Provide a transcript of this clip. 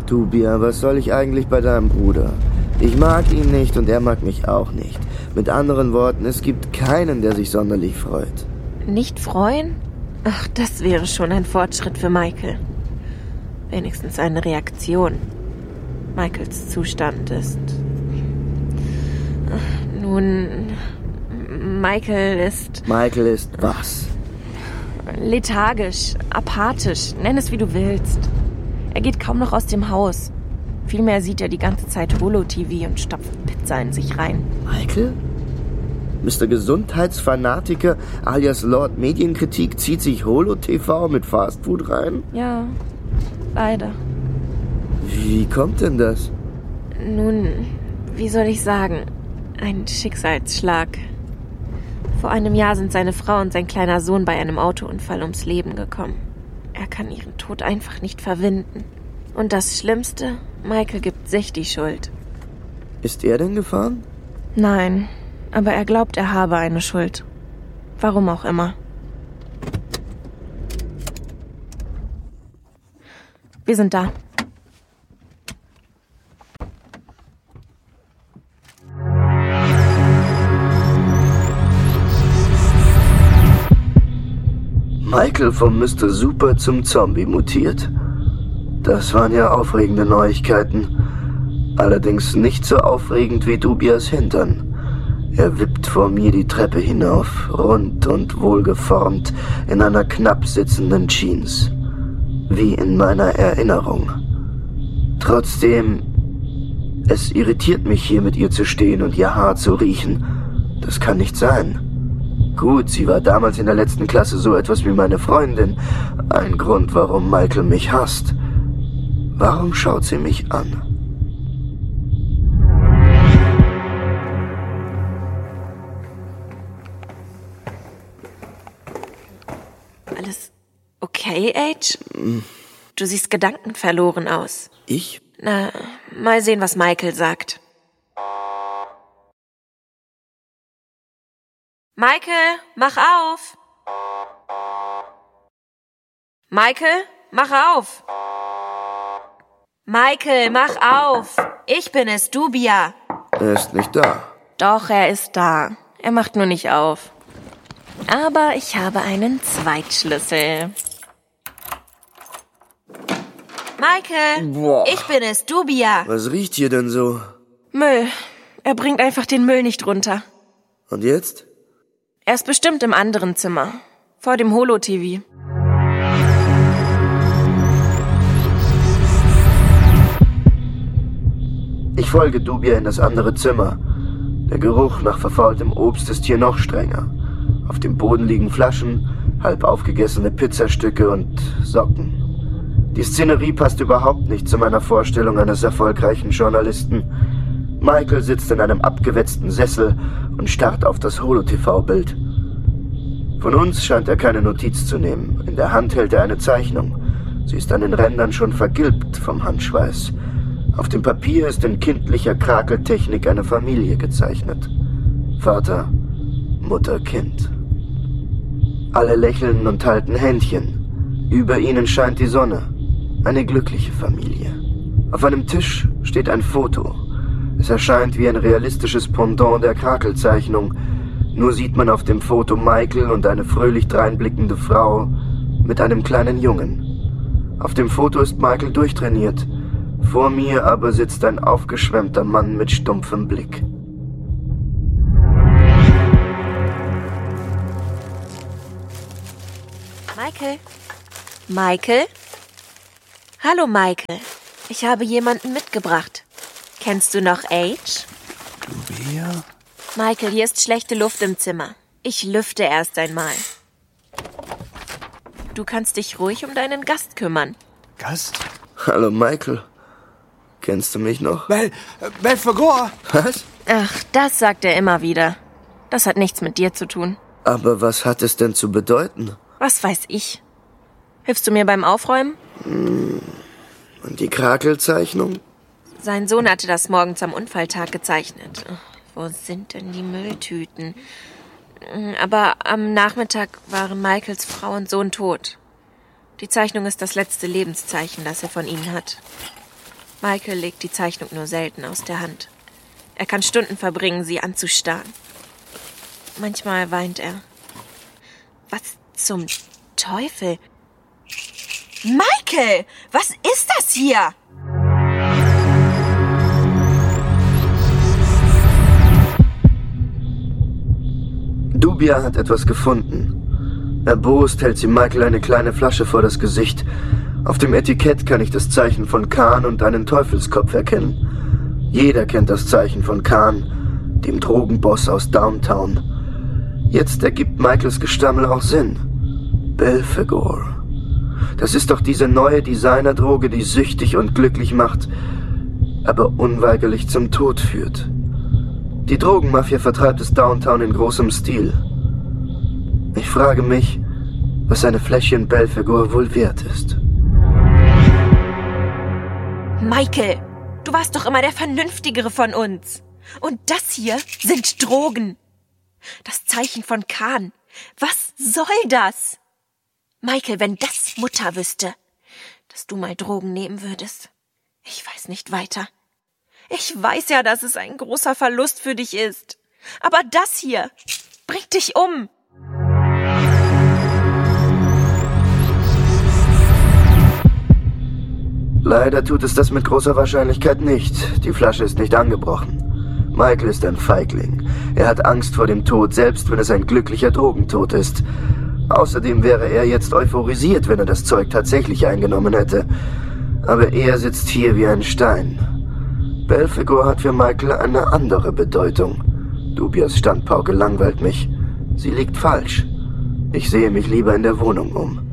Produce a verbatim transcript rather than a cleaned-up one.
Dubia, was soll ich eigentlich bei deinem Bruder? Ich mag ihn nicht und er mag mich auch nicht. Mit anderen Worten, es gibt keinen, der sich sonderlich freut. Nicht freuen? Ach, das wäre schon ein Fortschritt für Michael. Wenigstens eine Reaktion. Michaels Zustand ist... Ach, nun... Michael ist... Michael ist was? Lethargisch, apathisch, nenn es wie du willst. Er geht kaum noch aus dem Haus. Vielmehr sieht er die ganze Zeit Holo-T V und stopft Pizza in sich rein. Michael? Mister Gesundheitsfanatiker alias Lord Medienkritik zieht sich Holo-T V mit Fastfood rein? Ja, leider. Wie kommt denn das? Nun, wie soll ich sagen? Ein Schicksalsschlag. Vor einem Jahr sind seine Frau und sein kleiner Sohn bei einem Autounfall ums Leben gekommen. Er kann ihren Tod einfach nicht verwinden. Und das Schlimmste, Michael gibt sich die Schuld. Ist er denn gefahren? Nein, aber er glaubt, er habe eine Schuld. Warum auch immer. Wir sind da. Michael vom Mister Super zum Zombie mutiert. Das waren ja aufregende Neuigkeiten. Allerdings nicht so aufregend wie Dubias Hintern. Er wippt vor mir die Treppe hinauf, rund und wohlgeformt, in einer knapp sitzenden Jeans. Wie in meiner Erinnerung. Trotzdem, es irritiert mich, hier mit ihr zu stehen und ihr Haar zu riechen. Das kann nicht sein. Gut, sie war damals in der letzten Klasse so etwas wie meine Freundin. Ein Grund, warum Michael mich hasst. Warum schaut sie mich an? Alles okay, Age? Du siehst gedankenverloren aus. Ich? Na, mal sehen, was Michael sagt. Michael, mach auf! Michael, mach auf! Michael, mach auf! Ich bin es, Dubia. Er ist nicht da. Doch, er ist da. Er macht nur nicht auf. Aber ich habe einen Zweitschlüssel. Michael, Boah. Ich bin es, Dubia. Was riecht hier denn so? Müll. Er bringt einfach den Müll nicht runter. Und jetzt? Er ist bestimmt im anderen Zimmer. Vor dem Holo-T V. Ich folge Dubia in das andere Zimmer. Der Geruch nach verfaultem Obst ist hier noch strenger. Auf dem Boden liegen Flaschen, halb aufgegessene Pizzastücke und Socken. Die Szenerie passt überhaupt nicht zu meiner Vorstellung eines erfolgreichen Journalisten. Michael sitzt in einem abgewetzten Sessel und starrt auf das Holo-T V-Bild. Von uns scheint er keine Notiz zu nehmen. In der Hand hält er eine Zeichnung. Sie ist an den Rändern schon vergilbt vom Handschweiß. Auf dem Papier ist in kindlicher Krakeltechnik eine Familie gezeichnet. Vater, Mutter, Kind. Alle lächeln und halten Händchen. Über ihnen scheint die Sonne. Eine glückliche Familie. Auf einem Tisch steht ein Foto. Es erscheint wie ein realistisches Pendant der Krakelzeichnung. Nur sieht man auf dem Foto Michael und eine fröhlich dreinblickende Frau mit einem kleinen Jungen. Auf dem Foto ist Michael durchtrainiert. Vor mir aber sitzt ein aufgeschwemmter Mann mit stumpfem Blick. Michael? Michael? Hallo, Michael. Ich habe jemanden mitgebracht. Kennst du noch Age? Dubia? Michael, hier ist schlechte Luft im Zimmer. Ich lüfte erst einmal. Du kannst dich ruhig um deinen Gast kümmern. Gast? Hallo, Michael. Kennst du mich noch? Bel... Belfagor! Was? Ach, das sagt er immer wieder. Das hat nichts mit dir zu tun. Aber was hat es denn zu bedeuten? Was weiß ich? Hilfst du mir beim Aufräumen? Und die Krakelzeichnung? Sein Sohn hatte das morgens am Unfalltag gezeichnet. Wo sind denn die Mülltüten? Aber am Nachmittag waren Michaels Frau und Sohn tot. Die Zeichnung ist das letzte Lebenszeichen, das er von ihnen hat. Michael legt die Zeichnung nur selten aus der Hand. Er kann Stunden verbringen, sie anzustarren. Manchmal weint er. Was zum Teufel? Michael, was ist das hier? Dubia hat etwas gefunden. Erbost hält sie Michael eine kleine Flasche vor das Gesicht. Auf dem Etikett kann ich das Zeichen von Khan und einen Teufelskopf erkennen. Jeder kennt das Zeichen von Khan, dem Drogenboss aus Downtown. Jetzt ergibt Michaels Gestammel auch Sinn. Belphegor. Das ist doch diese neue Designerdroge, die süchtig und glücklich macht, aber unweigerlich zum Tod führt. Die Drogenmafia vertreibt es Downtown in großem Stil. Ich frage mich, was eine Fläschchen Belphegor wohl wert ist. Michael, du warst doch immer der Vernünftigere von uns. Und das hier sind Drogen. Das Zeichen von Khan. Was soll das? Michael, wenn das Mutter wüsste, dass du mal Drogen nehmen würdest. Ich weiß nicht weiter. Ich weiß ja, dass es ein großer Verlust für dich ist. Aber das hier bringt dich um. Leider tut es das mit großer Wahrscheinlichkeit nicht. Die Flasche ist nicht angebrochen. Michael ist ein Feigling. Er hat Angst vor dem Tod, selbst wenn es ein glücklicher Drogentod ist. Außerdem wäre er jetzt euphorisiert, wenn er das Zeug tatsächlich eingenommen hätte. Aber er sitzt hier wie ein Stein. Belphegor hat für Michael eine andere Bedeutung. Dubias Standpauke langweilt mich. Sie liegt falsch. Ich sehe mich lieber in der Wohnung um.